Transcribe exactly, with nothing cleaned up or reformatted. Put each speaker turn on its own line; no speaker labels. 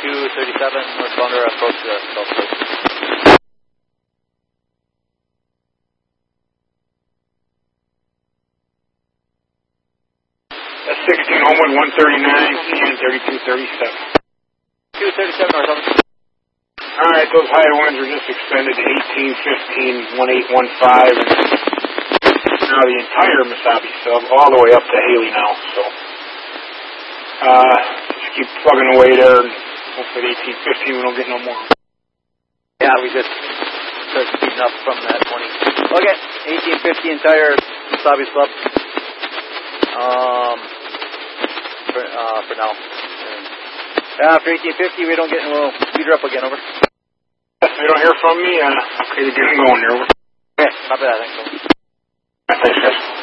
two thirty-seven, northbounder, approach the South Coast.
That's sixteen Homewood, one thirty-nine, C N thirty-two thirty-seven.
two thirty-seven, northbound.
Alright, those high winds are just extended to eighteen fifteen, eighteen fifteen, and now the entire Mesabi sub, all the way up to Haley now, so uh, just keep plugging away there, and hopefully at eighteen fifteen we don't get no more.
Yeah, we just started speeding up from that twenty. Okay, eighteen fifty entire Mesabi sub. Um, for, uh, for now. And after eighteen fifty, we don't get, we'll speed her up again, over.
If you don't hear from me, uh, okay, to get them going there, over.
Okay, copy that, thanks, over.
Thanks, guys.